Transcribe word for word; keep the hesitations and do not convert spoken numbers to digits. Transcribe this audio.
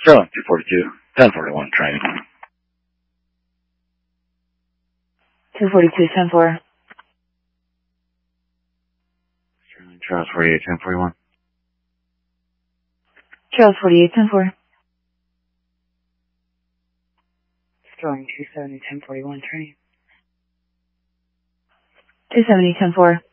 Sterling two forty-two, ten forty-one training. two forty-two, ten four. Sterling Charles forty-eight, ten forty-one. Charles forty-eight, ten four. Sterling two seventy, ten forty-one training. two seventy, ten four.